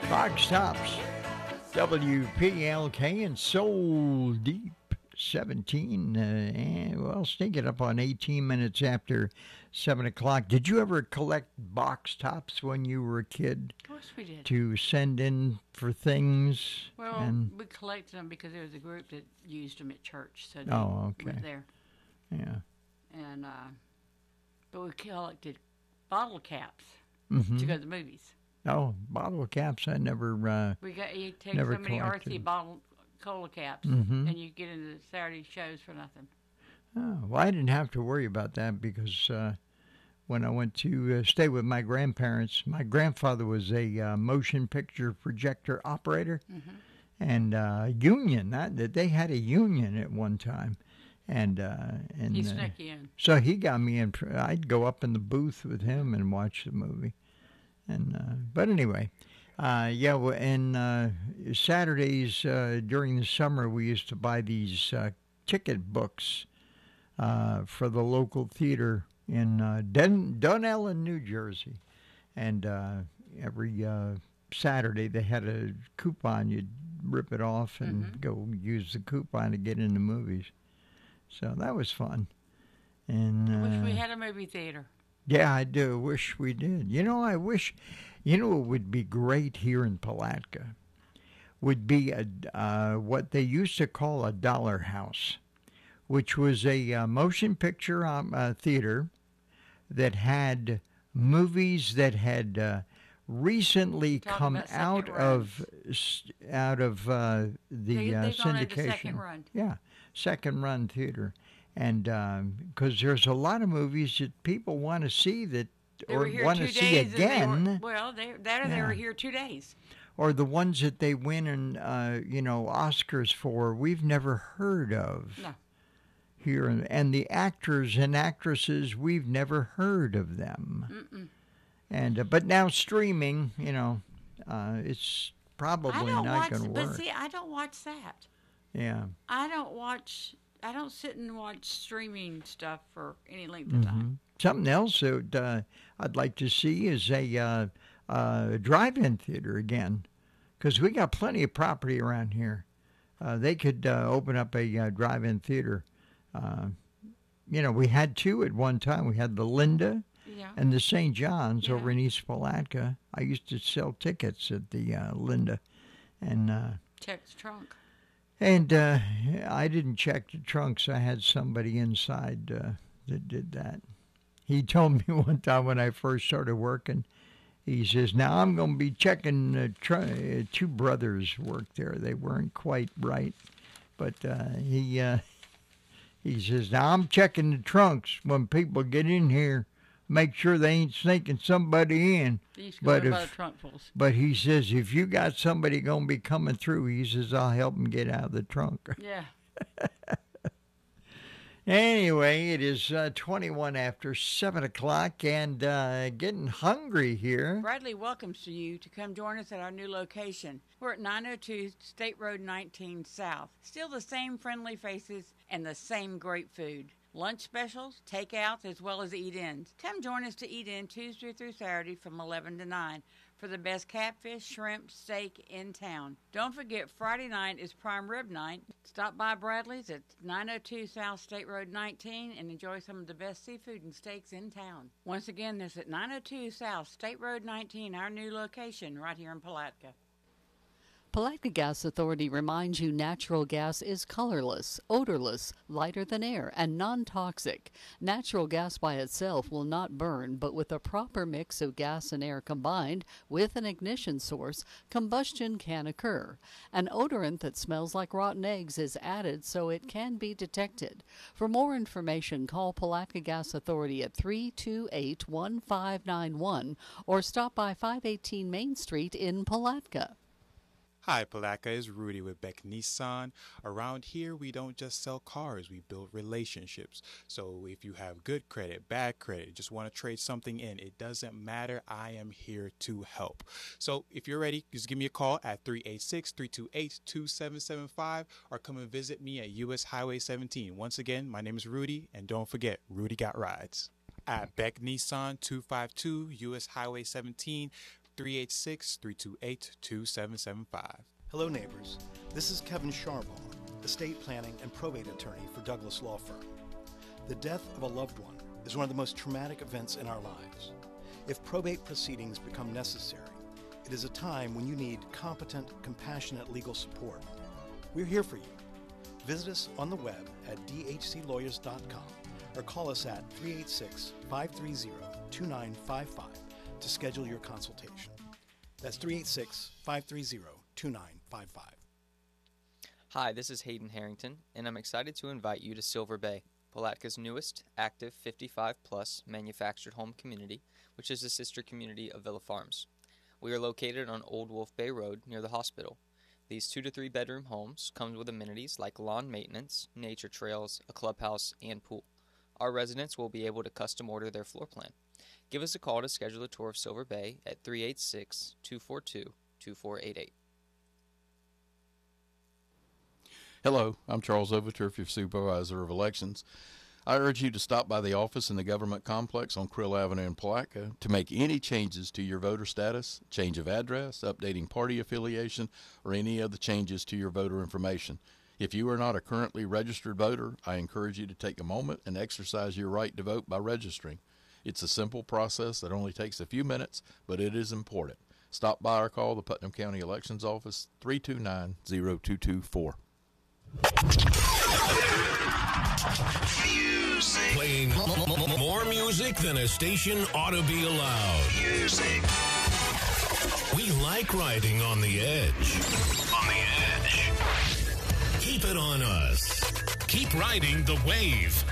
Box Tops, WPLK and Soul Deep 17. Well, sneaking up on 18 minutes after 7 o'clock. Did you ever collect box tops when you were a kid? Of course we did. To send in for things? Well, we collected them because there was a group that used them at church, so they went there. Yeah. And but we collected bottle caps Mm-hmm. to go to the movies. Oh, bottle caps. I never. You take never so many collected. RC bottle cola caps, Mhm. and you get into the Saturday shows for nothing. Oh, well, I didn't have to worry about that because when I went to stay with my grandparents, my grandfather was a motion picture projector operator, and union. That they had a union at one time, and He snuck you in. so he got me in. I'd go up in the booth with him and watch the movie, and but anyway. And Saturdays during the summer, we used to buy these ticket books for the local theater in Dunellen, New Jersey. And every Saturday, they had a coupon. You'd rip it off and go use the coupon to get in the movies. So that was fun. And I wish we had a movie theater. Yeah, I do. Wish we did. I wish. What would be great here in Palatka would be what they used to call a dollar house, which was a motion picture theater that had movies that had recently come out of the They've gone into syndication. second run. Yeah, second run theater, and because there's a lot of movies that people want to see that. They Or were here want 2 to see days. again. They were here 2 days. Or the ones that they win and Oscars for, we've never heard of. No. Here, and the actors and actresses, we've never heard of them. Mm-mm. And but now streaming, it's probably not going to work. But see, I don't watch that. Yeah. I don't sit and watch streaming stuff for any length of time. Something else that I'd like to see is a drive-in theater again, because we got plenty of property around here. They could open up a drive-in theater. We had two at one time. We had the Linda and the St. John's over in East Palatka. I used to sell tickets at the Linda. And check the trunk. And I didn't check the trunks. I had somebody inside that did that. He told me one time when I first started working, he says, now I'm going to be checking two brothers worked there. They weren't quite right. But he says, now I'm checking the trunks when people get in here. Make sure they ain't sneaking somebody in. But he says, if you got somebody going to be coming through, he says, I'll help them get out of the trunk. Yeah. Anyway, it is 21 after 7 o'clock and getting hungry here. Bradley welcomes you to come join us at our new location. We're at 902 State Road 19 South. Still the same friendly faces and the same great food. Lunch specials, takeouts, as well as eat-ins. Come join us to eat in Tuesday through Saturday from 11 to 9 for the best catfish, shrimp, steak in town. Don't forget, Friday night is prime rib night. Stop by Bradley's at 902 South State Road 19 and enjoy some of the best seafood and steaks in town. Once again, this is at 902 South State Road 19, our new location right here in Palatka. Palatka Gas Authority reminds you natural gas is colorless, odorless, lighter than air, and non-toxic. Natural gas by itself will not burn, but with a proper mix of gas and air combined with an ignition source, combustion can occur. An odorant that smells like rotten eggs is added so it can be detected. For more information, call Palatka Gas Authority at 328-1591 or stop by 518 Main Street in Palatka. Hi, Palatka, it's Rudy with Beck Nissan. Around here, we don't just sell cars, we build relationships. So if you have good credit, bad credit, just want to trade something in, it doesn't matter. I am here to help. So if you're ready, just give me a call at 386-328-2775 or come and visit me at US Highway 17. Once again, my name is Rudy, and don't forget, Rudy got rides. At Beck Nissan 252 US Highway 17. 386-328-2775. Hello, neighbors. This is Kevin Sharbaugh, estate planning and probate attorney for Douglas Law Firm. The death of a loved one is one of the most traumatic events in our lives. If probate proceedings become necessary, it is a time when you need competent, compassionate legal support. We're here for you. Visit us on the web at dhclawyers.com or call us at 386-530-2955 to schedule your consultation. That's 386-530-2955. Hi, this is Hayden Harrington, and I'm excited to invite you to Silver Bay, Palatka newest active 55-plus manufactured home community, which is a sister community of Villa Farms. We are located on Old Wolf Bay Road near the hospital. These 2 to 3 bedroom homes come with amenities like lawn maintenance, nature trails, a clubhouse, and pool. Our residents will be able to custom order their floor plan. Give us a call to schedule a tour of Silver Bay at 386-242-2488. Hello, I'm Charles Overturf, Supervisor of Elections. I urge you to stop by the office in the government complex on Krill Avenue in Palatka to make any changes to your voter status, change of address, updating party affiliation, or any other changes to your voter information. If you are not a currently registered voter, I encourage you to take a moment and exercise your right to vote by registering. It's a simple process that only takes a few minutes, but it is important. Stop by or call the Putnam County Elections Office, 329-0224. Music. Playing more music than a station ought to be allowed. Music. We like riding on the edge. On the edge. Keep it on us. Keep riding the wave.